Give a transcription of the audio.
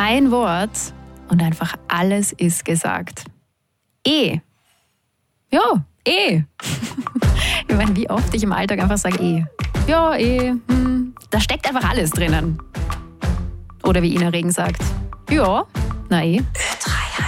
Ein Wort und einfach alles ist gesagt. Ja, Ich meine, wie oft ich im Alltag einfach sage Ja, Da steckt einfach alles drinnen. Oder wie Ina Regen sagt. Ja, na